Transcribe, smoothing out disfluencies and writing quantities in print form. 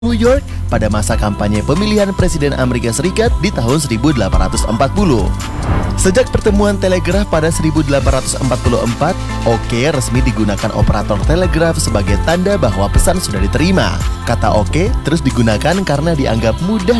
New York pada masa kampanye pemilihan Presiden Amerika Serikat di tahun 1840. Sejak pertemuan telegraf pada 1844, oke resmi digunakan operator telegraf sebagai tanda bahwa pesan sudah diterima. Kata oke terus digunakan karena dianggap mudah